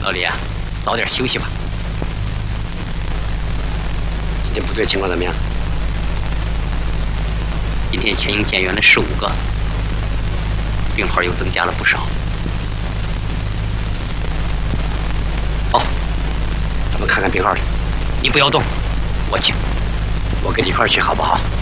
老李啊，早点休息吧。 今天部队情况怎么样？ 今天全营减员了15个，病号又增加了不少。 好，咱们看看病号去。 你不要动，我请。 我跟你一块儿去好不好？